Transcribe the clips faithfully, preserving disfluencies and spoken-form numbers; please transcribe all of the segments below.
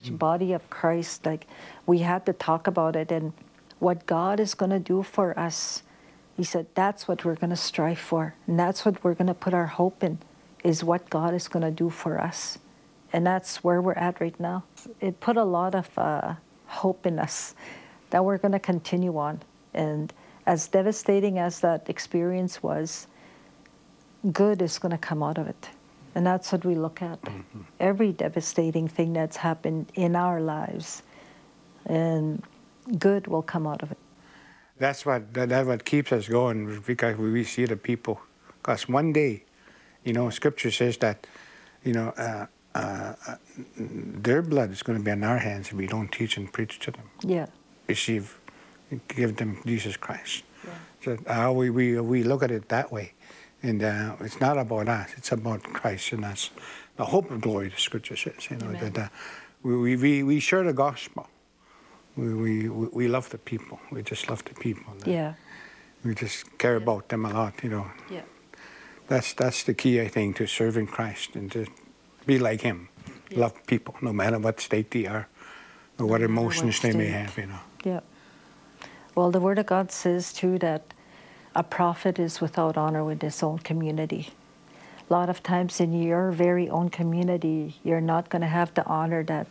Mm. Body of Christ, like we had to talk about it and what God is going to do for us. He said that's what we're going to strive for, and that's what we're going to put our hope in, is what God is going to do for us. And that's where we're at right now. It put a lot of uh, hope in us that we're going to continue on. And as devastating as that experience was, good is going to come out of it. And that's what we look at. Mm-hmm. Every devastating thing that's happened in our lives, and good will come out of it. That's what that, that's what keeps us going, because we see the people. Because one day, you know, Scripture says that, you know, uh, uh, uh, their blood is going to be on our hands if we don't teach and preach to them. Yeah. Receive, give them Jesus Christ. Yeah. So uh, we, we, we look at it that way. And uh, it's not about us, it's about Christ and us. The hope of glory, the Scripture says, you know, Amen. that uh, we, we, we share the gospel. We, we, we love the people. We just love the people. Yeah. We just care yeah. about them a lot, you know. Yeah. That's, that's the key, I think, to serving Christ and to be like Him. Yeah. Love people, no matter what state they are or what no emotions what they may have, you know. Yeah. Well, the Word of God says, too, that a prophet is without honor with his own community. A lot of times in your very own community, you're not going to have the honor that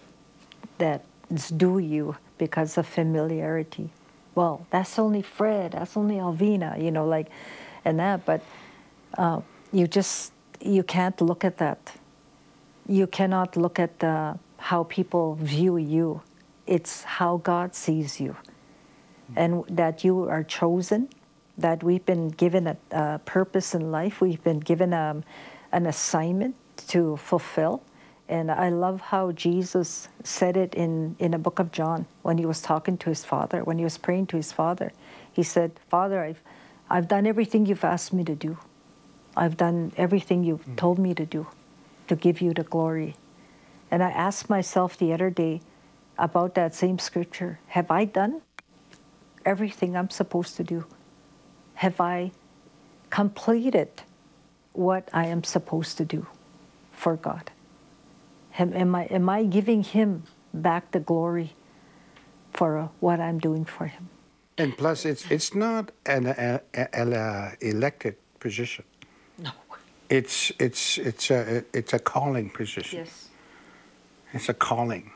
that's due you because of familiarity. Well, that's only Fred, that's only Alvina, you know, like, and that, but uh, you just, you can't look at that. You cannot look at the, how people view you. It's how God sees you. And that you are chosen, that we've been given a, a purpose in life, we've been given um, an assignment to fulfill. And I love how Jesus said it in, in the book of John when he was talking to his Father, when he was praying to his Father. He said, Father, I've, I've done everything you've asked me to do. I've done everything you've mm. told me to do, to give you the glory. And I asked myself the other day about that same scripture. Have I done everything I'm supposed to do? Have I completed what I am supposed to do for God? Am, am, I, am I giving Him back the glory for uh, what I'm doing for Him? And plus, it's it's not an a, a, a elected position. No. It's it's it's a it's a calling position. Yes. It's a calling,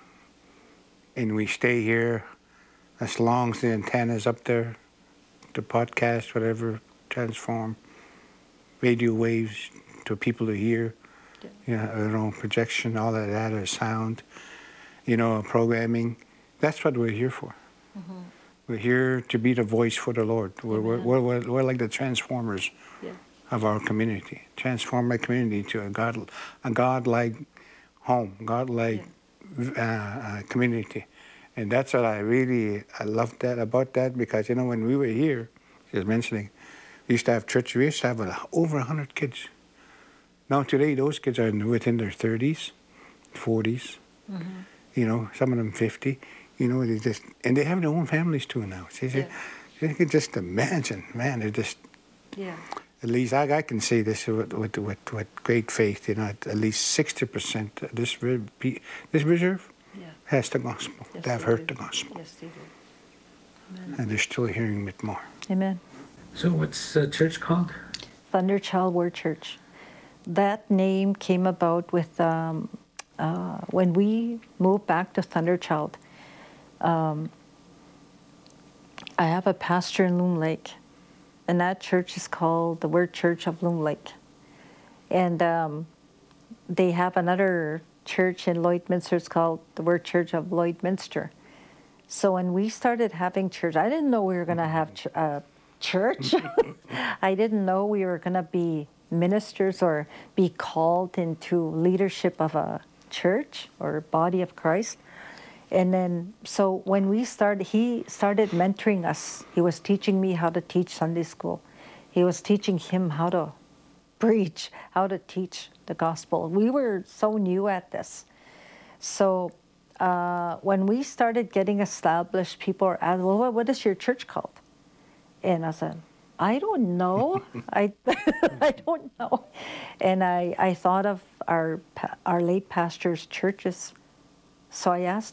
and we stay here as long as the antenna's up there, the podcast, whatever, transform radio waves to people to hear. Yeah. You know, their own projection, all of that, or sound, you know, programming. That's what we're here for. Mm-hmm. We're here to be the voice for the Lord. We're, we're, we're, we're like the transformers yeah. of our community. Transform my community to a God, a God-like home, God-like yeah. uh, uh, community. And that's what I really, I love that about that, because, you know, when we were here, she was mentioning, we used to have church, we used to have over one hundred kids. Now today, those kids are within their thirties, forties, mm-hmm. you know, some of them fifty, you know, they just, and they have their own families too now. So yeah. You can just imagine, man, they're just, yeah. at least I, I can say this with, with, with, with great faith, you know, at, at least sixty percent of this, this reserve yeah. has the gospel. Yes, they have heard do. the gospel. Yes, they do. Amen. And they're still hearing it more. Amen. So what's the church called? Thunder Child Word Church. That name came about with um, uh, when we moved back to Thunder Child. Um, I have a pastor in Loon Lake, and that church is called the Word Church of Loon Lake. And um, they have another church in Lloydminster. It's called the Word Church of Lloydminster. So when we started having church, I didn't know we were going to have ch- uh, church. I didn't know we were going to be ministers or be called into leadership of a church or body of Christ. And then, so when we started, he started mentoring us. He was teaching me how to teach Sunday school. He was teaching him how to preach, how to teach the gospel. We were so new at this. So uh, when we started getting established, people are asking, well, what is your church called? And I said, I don't know. I I don't know. And I, I thought of our our late pastor's church's So I asked